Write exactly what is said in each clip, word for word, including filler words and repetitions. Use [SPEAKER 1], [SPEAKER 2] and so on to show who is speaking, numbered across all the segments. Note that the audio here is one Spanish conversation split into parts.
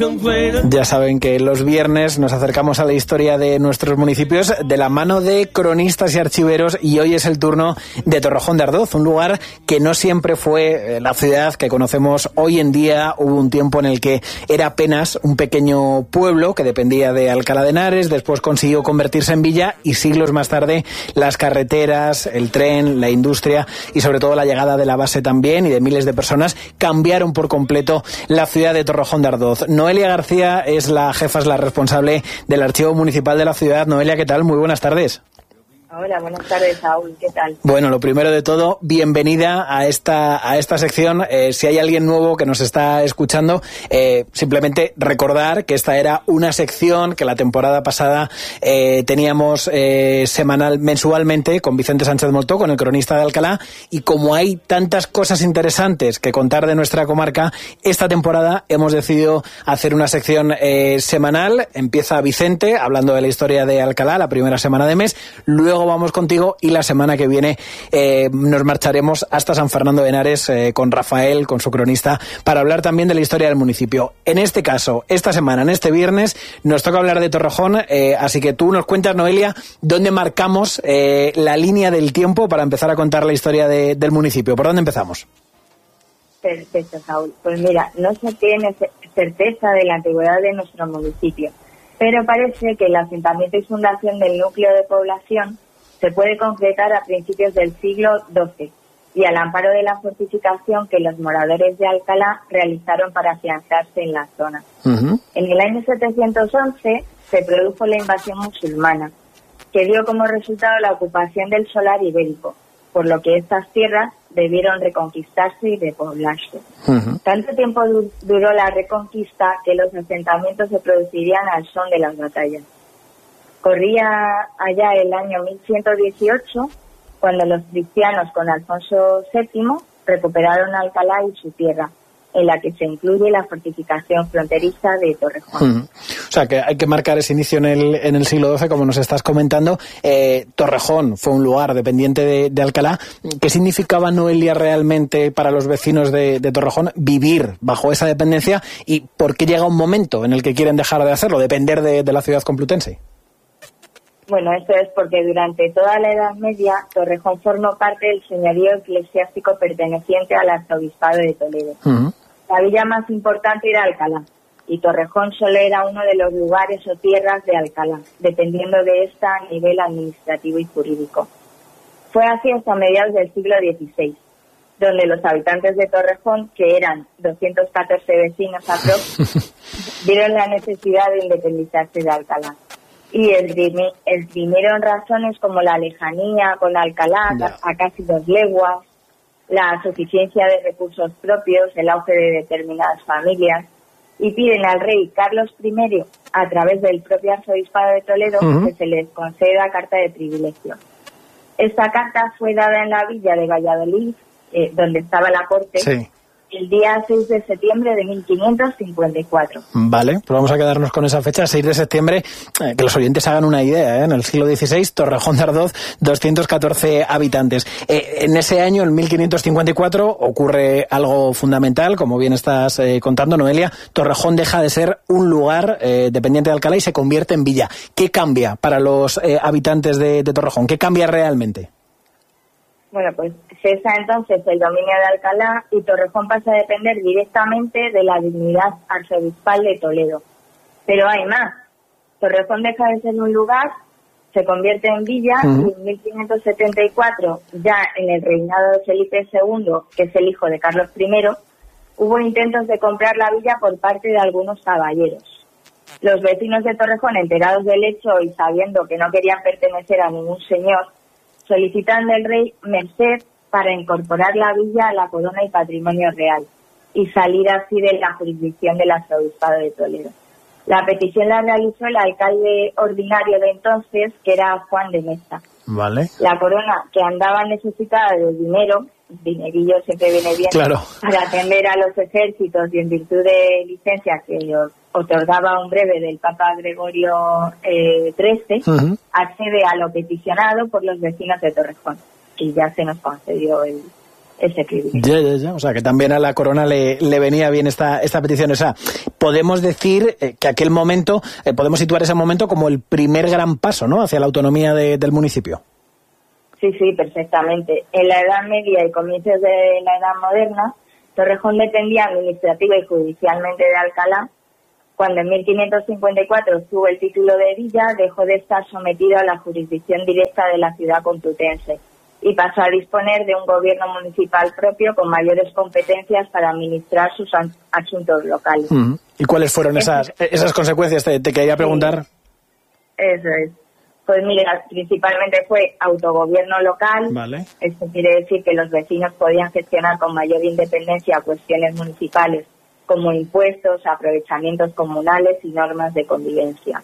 [SPEAKER 1] Ya saben que los viernes nos acercamos a la historia de nuestros municipios de la mano de cronistas y archiveros, y hoy es el turno de Torrejón de Ardoz, un lugar que no siempre fue la ciudad que conocemos hoy en día. Hubo un tiempo en el que era apenas un pequeño pueblo que dependía de Alcalá de Henares, después consiguió convertirse en villa y siglos más tarde las carreteras, el tren, la industria y sobre todo la llegada de la base también y de miles de personas cambiaron por completo la ciudad de Torrejón de Ardoz. Noelia García es la jefa, es la responsable del Archivo Municipal de la ciudad. Noelia, ¿qué tal? Muy buenas tardes.
[SPEAKER 2] Hola, buenas tardes, Saúl. ¿Qué tal?
[SPEAKER 1] Bueno, lo primero de todo, bienvenida a esta a esta sección. Eh, si hay alguien nuevo que nos está escuchando, eh, simplemente recordar que esta era una sección que la temporada pasada eh, teníamos eh, semanal, mensualmente con Vicente Sánchez Moltó, con el cronista de Alcalá, y como hay tantas cosas interesantes que contar de nuestra comarca, esta temporada hemos decidido hacer una sección eh, semanal. Empieza Vicente hablando de la historia de Alcalá, la primera semana de mes, luego vamos contigo y la semana que viene eh, nos marcharemos hasta San Fernando de Henares eh, con Rafael, con su cronista, para hablar también de la historia del municipio. En este caso, esta semana, en este viernes, nos toca hablar de Torrejón, eh, así que tú nos cuentas, Noelia, dónde marcamos eh, la línea del tiempo para empezar a contar la historia de, del municipio. ¿Por dónde empezamos?
[SPEAKER 2] Perfecto, Saúl. Pues mira, no se tiene certeza de la antigüedad de nuestro municipio, pero parece que el asentamiento y fundación del núcleo de población se puede concretar a principios del siglo doce y al amparo de la fortificación que los moradores de Alcalá realizaron para afianzarse en la zona. Uh-huh. En el año setecientos once se produjo la invasión musulmana, que dio como resultado la ocupación del solar ibérico, por lo que estas tierras debieron reconquistarse y repoblarse. Uh-huh. Tanto tiempo du- duró la reconquista que los asentamientos se producirían al son de las batallas. Corría allá el año mil ciento dieciocho, cuando los cristianos con Alfonso séptimo recuperaron Alcalá y su tierra, en la que se incluye la fortificación fronteriza de Torrejón.
[SPEAKER 1] Uh-huh. O sea, que hay que marcar ese inicio en el, en el siglo doce, como nos estás comentando. Eh, Torrejón fue un lugar dependiente de, de Alcalá. ¿Qué significaba, Noelia, realmente para los vecinos de, de Torrejón vivir bajo esa dependencia y por qué llega un momento en el que quieren dejar de hacerlo, depender de, de la ciudad complutense?
[SPEAKER 2] Bueno, esto es porque durante toda la Edad Media Torrejón formó parte del señorío eclesiástico perteneciente al arzobispado de Toledo. Uh-huh. La villa más importante era Alcalá, y Torrejón solo era uno de los lugares o tierras de Alcalá, dependiendo de esta a nivel administrativo y jurídico. Fue así hasta mediados del siglo dieciséis, donde los habitantes de Torrejón, que eran doscientos catorce vecinos aprox, vieron la necesidad de independizarse de Alcalá. Y esgrimieron razones como la lejanía con Alcalá, no. a casi dos leguas, la suficiencia de recursos propios, el auge de determinadas familias, y piden al rey Carlos primero, a través del propio arzobispado de Toledo, uh-huh. que se les conceda carta de privilegio. Esta carta fue dada en la villa de Valladolid, eh, donde estaba la corte, sí. el día seis de septiembre de mil quinientos cincuenta y cuatro.
[SPEAKER 1] Vale, pues vamos a quedarnos con esa fecha, seis de septiembre, eh, que los oyentes hagan una idea, ¿eh? En el siglo dieciséis, Torrejón de Ardoz, doscientos catorce habitantes. Eh, en ese año, en mil quinientos cincuenta y cuatro, ocurre algo fundamental, como bien estás eh, contando, Noelia. Torrejón deja de ser un lugar eh, dependiente de Alcalá y se convierte en villa. ¿Qué cambia para los eh, habitantes de, de Torrejón? ¿Qué cambia realmente?
[SPEAKER 2] Bueno, pues cesa entonces el dominio de Alcalá y Torrejón pasa a depender directamente de la dignidad arzobispal de Toledo. Pero hay más. Torrejón deja de ser un lugar, se convierte en villa, uh-huh. y en mil quinientos setenta y cuatro, ya en el reinado de Felipe segundo, que es el hijo de Carlos primero, hubo intentos de comprar la villa por parte de algunos caballeros. Los vecinos de Torrejón, enterados del hecho y sabiendo que no querían pertenecer a ningún señor, solicitan del rey merced para incorporar la villa a la corona y patrimonio real y salir así de la jurisdicción del arzobispado de Toledo. La petición la realizó el alcalde ordinario de entonces, que era Juan de Mesta.
[SPEAKER 1] Vale.
[SPEAKER 2] La corona, que andaba necesitada de dinero, dinerillo siempre viene bien,
[SPEAKER 1] claro,
[SPEAKER 2] para atender a los ejércitos y en virtud de licencia que otorgaba un breve del Papa Gregorio eh, trece, uh-huh. accede a lo peticionado por los vecinos de Torrejón, y ya se nos concedió el, ese privilegio.
[SPEAKER 1] Ya, ya, ya. O sea, que también a la corona le, le venía bien esta, esta petición. O sea, podemos decir eh, que aquel momento, eh, podemos situar ese momento como el primer gran paso, ¿no?, hacia la autonomía de, del municipio.
[SPEAKER 2] Sí, sí, perfectamente. En la Edad Media y comienzos de la Edad Moderna, Torrejón dependía administrativa y judicialmente de Alcalá. Cuando en mil quinientos cincuenta y cuatro obtuvo el título de villa, dejó de estar sometido a la jurisdicción directa de la ciudad complutense y pasó a disponer de un gobierno municipal propio con mayores competencias para administrar sus asuntos locales.
[SPEAKER 1] Uh-huh. ¿Y cuáles fueron esas, esas consecuencias? Te, te quería preguntar.
[SPEAKER 2] Sí, eso es. Pues mira, principalmente fue autogobierno local.
[SPEAKER 1] Vale.
[SPEAKER 2] Esto quiere decir que los vecinos podían gestionar con mayor independencia cuestiones municipales como impuestos, aprovechamientos comunales y normas de convivencia.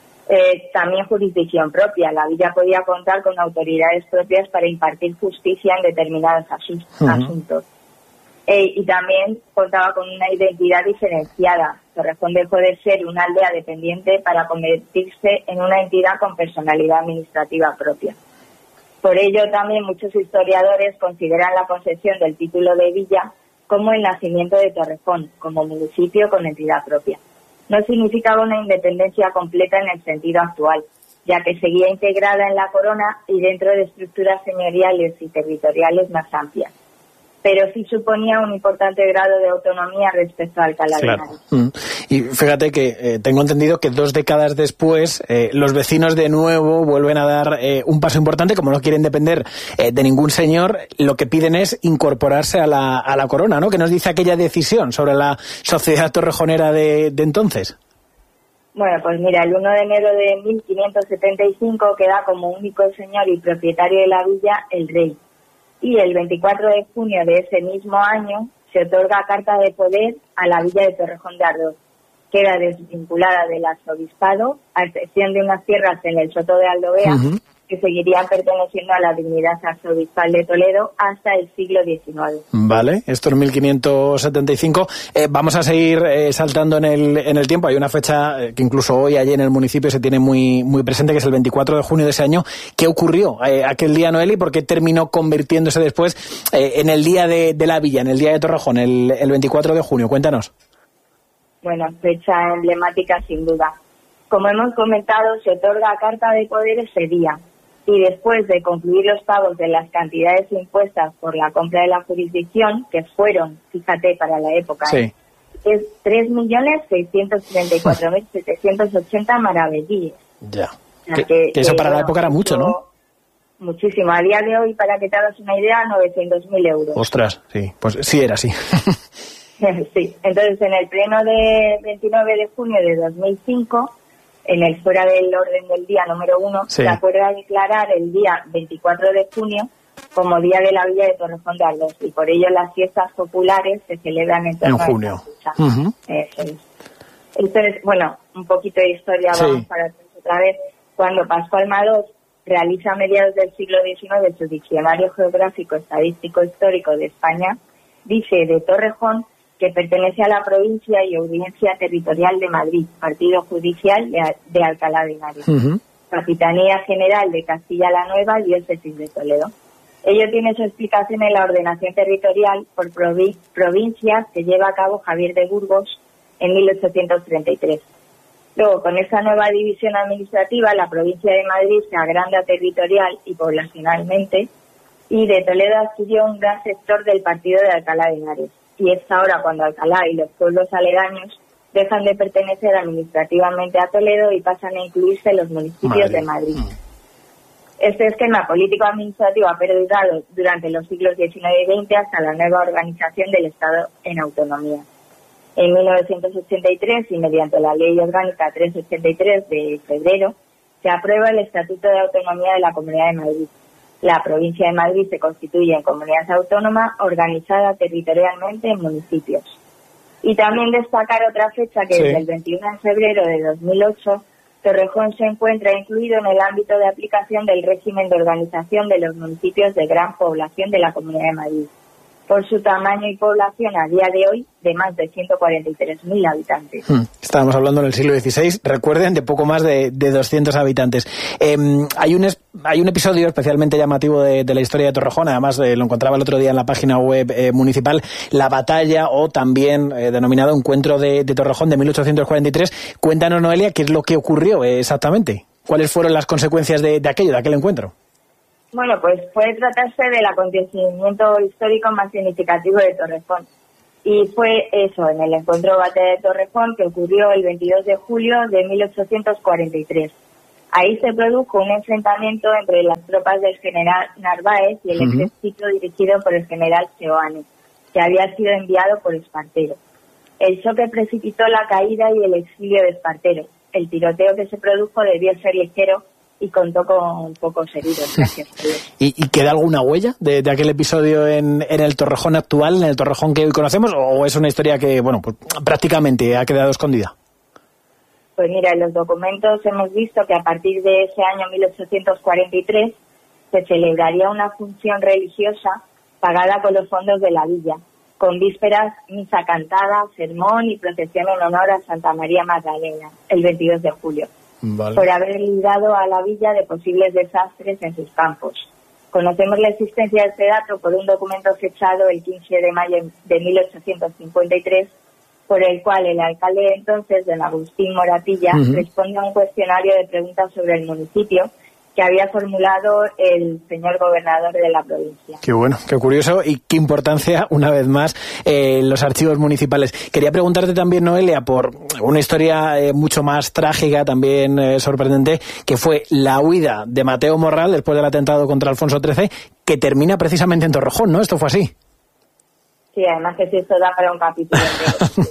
[SPEAKER 2] Eh, también jurisdicción propia. La villa podía contar con autoridades propias para impartir justicia en determinados asus- uh-huh. asuntos. Eh, y también contaba con una identidad diferenciada. Torrejón dejó de ser una aldea dependiente para convertirse en una entidad con personalidad administrativa propia. Por ello, también muchos historiadores consideran la concesión del título de villa como el nacimiento de Torrejón, como municipio con entidad propia. No significaba una independencia completa en el sentido actual, ya que seguía integrada en la corona y dentro de estructuras señoriales y territoriales más amplias. Pero sí suponía un importante grado de autonomía respecto a Alcalá de Henares.
[SPEAKER 1] Claro. Mm. Y fíjate que eh, tengo entendido que dos décadas después eh, los vecinos de nuevo vuelven a dar eh, un paso importante. Como no quieren depender eh, de ningún señor, lo que piden es incorporarse a la, a la corona, ¿no? ¿Qué nos dice aquella decisión sobre la sociedad torrejonera de, de entonces?
[SPEAKER 2] Bueno, pues mira, el uno de enero de mil quinientos setenta y cinco queda como único señor y propietario de la villa el rey. Y el veinticuatro de junio de ese mismo año se otorga carta de poder a la villa de Torrejón de Ardoz. Queda desvinculada del arzobispado, a excepción de unas tierras en el Soto de Aldovea, uh-huh. que seguirían perteneciendo a la dignidad arzobispal de Toledo hasta el siglo diecinueve.
[SPEAKER 1] Vale, esto es mil quinientos setenta y cinco. Eh, vamos a seguir eh, saltando en el, en el tiempo. Hay una fecha eh, que incluso hoy allí en el municipio se tiene muy, muy presente, que es el veinticuatro de junio de ese año. ¿Qué ocurrió eh, aquel día, Noeli? ¿Por qué terminó convirtiéndose después eh, en el día de, de la villa, en el día de Torrejón, el, el veinticuatro de junio? Cuéntanos.
[SPEAKER 2] Bueno, fecha emblemática sin duda. Como hemos comentado, se otorga carta de poder ese día. Y después de concluir los pagos de las cantidades impuestas por la compra de la jurisdicción, que fueron, fíjate, para la época,
[SPEAKER 1] sí.
[SPEAKER 2] es tres millones seiscientos treinta y cuatro mil setecientos ochenta maravedíes.
[SPEAKER 1] Ya,
[SPEAKER 2] o sea,
[SPEAKER 1] que,
[SPEAKER 2] que,
[SPEAKER 1] que eso
[SPEAKER 2] que,
[SPEAKER 1] para
[SPEAKER 2] bueno,
[SPEAKER 1] la época era mucho, ¿no?
[SPEAKER 2] Muchísimo. A día de hoy, para que te hagas una idea, novecientos mil euros.
[SPEAKER 1] Ostras, sí, pues sí era así.
[SPEAKER 2] Sí, entonces en el pleno de veintinueve de junio de dos mil cinco... en el fuera del orden del día número uno,
[SPEAKER 1] sí.
[SPEAKER 2] se acuerda declarar el día veinticuatro de junio como Día de la Villa de Torrejón de Ardoz, y por ello las fiestas populares se celebran en torno
[SPEAKER 1] en junio.
[SPEAKER 2] a esta fecha. Uh-huh. Eso es. Entonces, bueno, un poquito de historia,
[SPEAKER 1] sí.
[SPEAKER 2] vamos para atrás otra vez. Cuando Pascual Madoz realiza a mediados del siglo diecinueve su Diccionario Geográfico Estadístico Histórico de España, dice de Torrejón que pertenece a la provincia y audiencia territorial de Madrid, partido judicial de, de Alcalá de Henares, uh-huh. Capitanía General de Castilla la Nueva, diócesis de Toledo. Ello tiene su explicación en la ordenación territorial por provi- provincias que lleva a cabo Javier de Burgos en mil ochocientos treinta y tres. Luego, con esa nueva división administrativa, la provincia de Madrid se agranda territorial y poblacionalmente, y de Toledo adquirió un gran sector del partido de Alcalá de Henares. Y es ahora cuando Alcalá y los pueblos aledaños dejan de pertenecer administrativamente a Toledo y pasan a incluirse en los municipios Madrid. de Madrid. Este esquema político-administrativo ha perdurado durante los siglos diecinueve y veinte hasta la nueva organización del Estado en autonomía. En mil novecientos ochenta y tres, y mediante la Ley Orgánica trescientos ochenta y tres de febrero, se aprueba el Estatuto de Autonomía de la Comunidad de Madrid. La provincia de Madrid se constituye en comunidad autónoma organizada territorialmente en municipios. Y también destacar otra fecha que sí. desde el veintiuno de febrero de dos mil ocho, Torrejón se encuentra incluido en el ámbito de aplicación del régimen de organización de los municipios de gran población de la Comunidad de Madrid. por su tamaño y población a día de hoy de más de ciento cuarenta y tres mil habitantes.
[SPEAKER 1] Hmm. Estábamos hablando en el siglo dieciséis, recuerden, de poco más de, de doscientos habitantes. Eh, hay, un es, hay un episodio especialmente llamativo de, de la historia de Torrejón, además eh, lo encontraba el otro día en la página web eh, municipal, la batalla o también eh, denominado Encuentro de, de Torrejón de mil ochocientos cuarenta y tres. Cuéntanos, Noelia, qué es lo que ocurrió eh, exactamente. ¿Cuáles fueron las consecuencias de, de aquello, de aquel encuentro?
[SPEAKER 2] Bueno, pues puede tratarse del acontecimiento histórico más significativo de Torrejón. Y fue eso, en el encuentro Batalla de Torrejón, que ocurrió el veintidós de julio de mil ochocientos cuarenta y tres. Ahí se produjo un enfrentamiento entre las tropas del general Narváez y el uh-huh. ejército dirigido por el general Seoane, que había sido enviado por Espartero. El choque precipitó la caída y el exilio de Espartero. El tiroteo que se produjo debió ser ligero y contó con pocos heridos, gracias a Dios.
[SPEAKER 1] ¿Y, y queda alguna huella de, de aquel episodio en, en el Torrejón actual, en el Torrejón que hoy conocemos, o es una historia que, bueno, pues prácticamente ha quedado escondida?
[SPEAKER 2] Pues mira, en los documentos hemos visto que a partir de ese año mil ochocientos cuarenta y tres se celebraría una función religiosa pagada con los fondos de la villa, con vísperas, misa cantada, sermón y procesión en honor a Santa María Magdalena, el veintidós de julio. Vale. Por haber librado a la villa de posibles desastres en sus campos. Conocemos la existencia de este dato por un documento fechado el quince de mayo de mil ochocientos cincuenta y tres, por el cual el alcalde de entonces, don Agustín Moratilla, uh-huh. responde a un cuestionario de preguntas sobre el municipio que había formulado el señor gobernador de la provincia.
[SPEAKER 1] Qué bueno, qué curioso y qué importancia, una vez más, eh, los archivos municipales. Quería preguntarte también, Noelia, por una historia eh, mucho más trágica, también eh, sorprendente, que fue la huida de Mateo Morral después del atentado contra Alfonso trece, que termina precisamente en Torrejón, ¿no? Esto fue así.
[SPEAKER 2] Sí, además que si esto da para un capítulo entero.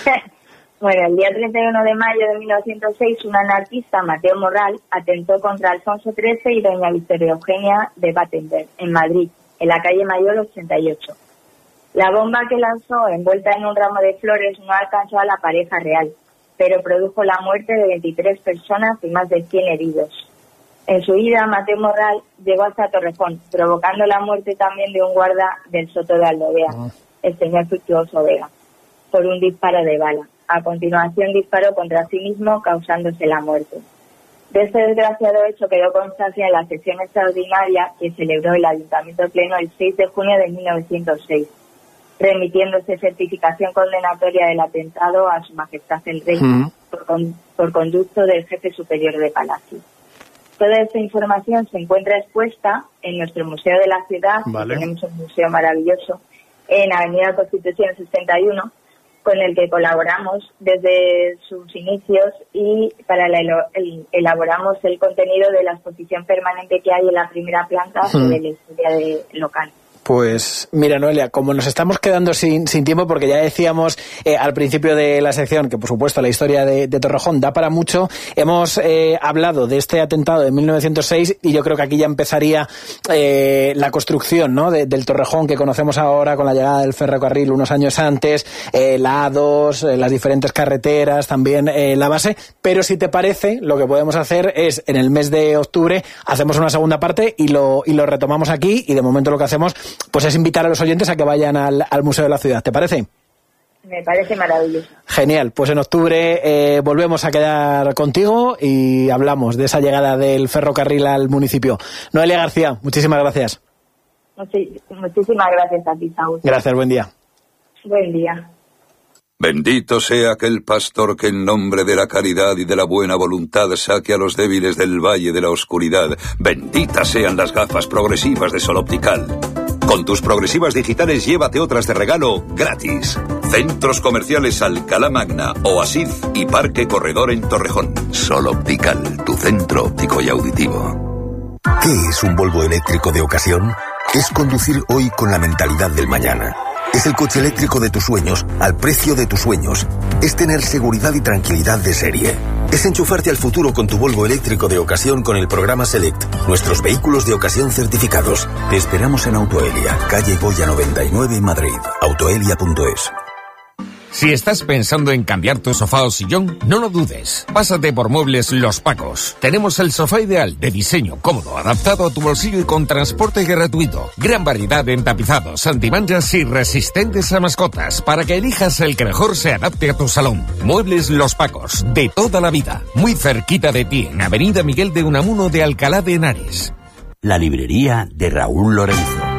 [SPEAKER 2] Bueno, el día treinta y uno de mayo de mil novecientos seis, un anarquista, Mateo Morral, atentó contra Alfonso trece y doña Victoria Eugenia de Battenberg, en Madrid, en la calle Mayor ochenta y ocho. La bomba que lanzó, envuelta en un ramo de flores, no alcanzó a la pareja real, pero produjo la muerte de veintitrés personas y más de cien heridos. En su ida, Mateo Morral llegó hasta Torrejón, provocando la muerte también de un guarda del Soto de Aldovea, uh-huh. el señor Fructuoso Vega, por un disparo de bala. A continuación disparó contra sí mismo, causándose la muerte. De este desgraciado hecho quedó constancia en la sesión extraordinaria que celebró el Ayuntamiento Pleno el seis de junio de mil novecientos seis, remitiéndose certificación condenatoria del atentado a Su Majestad el Rey uh-huh. por, con, por conducto del jefe superior de Palacio. Toda esta información se encuentra expuesta en nuestro Museo de la Ciudad, vale. Tenemos un museo maravilloso, en Avenida Constitución sesenta y uno, con el que colaboramos desde sus inicios y para la, el, elaboramos el contenido de la exposición permanente que hay en la primera planta sobre hmm. la historia de, local.
[SPEAKER 1] Pues mira, Noelia, como nos estamos quedando sin, sin tiempo, porque ya decíamos eh, al principio de la sección que, por supuesto, la historia de, de Torrejón da para mucho, hemos eh, hablado de este atentado de mil novecientos seis y yo creo que aquí ya empezaría eh, la construcción, ¿no?, de, del Torrejón que conocemos ahora con la llegada del ferrocarril unos años antes, eh, la A dos, eh, las diferentes carreteras, también eh, la base, pero si te parece, lo que podemos hacer es, en el mes de octubre, hacemos una segunda parte y lo, y lo retomamos aquí y de momento lo que hacemos pues es invitar a los oyentes a que vayan al, al Museo de la Ciudad. ¿Te parece?
[SPEAKER 2] Me parece maravilloso.
[SPEAKER 1] Genial. Pues en octubre eh, volvemos a quedar contigo y hablamos de esa llegada del ferrocarril al municipio. Noelia García, muchísimas gracias.
[SPEAKER 2] Muchis- muchísimas gracias a ti, Saúl.
[SPEAKER 1] Gracias, buen día.
[SPEAKER 2] Buen día.
[SPEAKER 3] Bendito sea aquel pastor que en nombre de la caridad y de la buena voluntad saque a los débiles del valle de la oscuridad. Benditas sean las gafas progresivas de Sol Optical. Con tus progresivas digitales llévate otras de regalo gratis. Centros comerciales Alcalá Magna, Oasis y Parque Corredor en Torrejón. Sol Optical, tu centro óptico y auditivo.
[SPEAKER 4] ¿Qué es un Volvo eléctrico de ocasión? Es conducir hoy con la mentalidad del mañana. Es el coche eléctrico de tus sueños, al precio de tus sueños. Es tener seguridad y tranquilidad de serie. Es enchufarte al futuro con tu Volvo eléctrico de ocasión con el programa Select. Nuestros vehículos de ocasión certificados. Te esperamos en Autoelia, calle Goya noventa y nueve, Madrid. Autoelia punto es.
[SPEAKER 5] Si estás pensando en cambiar tu sofá o sillón, no lo dudes. Pásate por Muebles Los Pacos. Tenemos el sofá ideal, de diseño cómodo, adaptado a tu bolsillo y con transporte gratuito. Gran variedad en tapizados, antimanchas y resistentes a mascotas, para que elijas el que mejor se adapte a tu salón. Muebles Los Pacos, de toda la vida. Muy cerquita de ti, en Avenida Miguel de Unamuno de Alcalá de Henares.
[SPEAKER 6] La librería de Raúl Lorenzo.